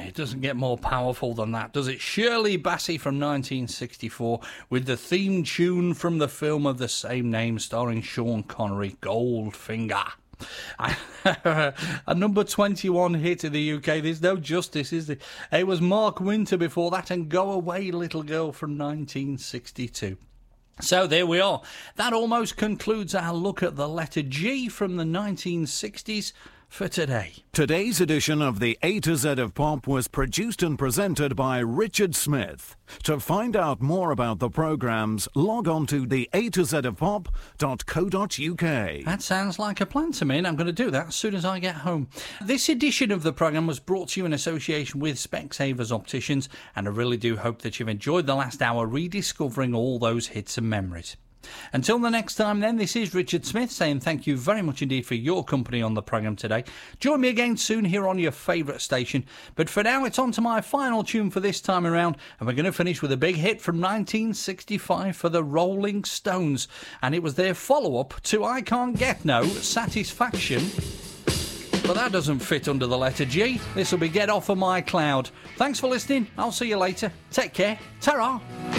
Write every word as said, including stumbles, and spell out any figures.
It doesn't get more powerful than that, does it? Shirley Bassey from nineteen sixty-four with the theme tune from the film of the same name starring Sean Connery, Goldfinger. A number twenty-one hit in the U K. There's no justice, is there? It was Mark Winter before that and Go Away Little Girl from nineteen sixty-two. So there we are. That almost concludes our look at the letter G from the nineteen sixties for today. Today's edition of the A to Z of Pop was produced and presented by Richard Smith. To find out more about the programmes, log on to the A to Z of Pop dot co dot uk. That sounds like a plan to me, and I'm going to do that as soon as I get home. This edition of the programme was brought to you in association with Specsavers Opticians, and I really do hope that you've enjoyed the last hour rediscovering all those hits and memories. Until the next time then, this is Richard Smith saying thank you very much indeed for your company on the programme today. Join me again soon here on your favourite station, but for now it's on to my final tune for this time around, and we're going to finish with a big hit from nineteen sixty-five for the Rolling Stones, and it was their follow-up to I Can't Get No Satisfaction. But that doesn't fit under the letter G. This will be Get Off of My Cloud. Thanks for listening. I'll see you later. Take care. Ta-ra.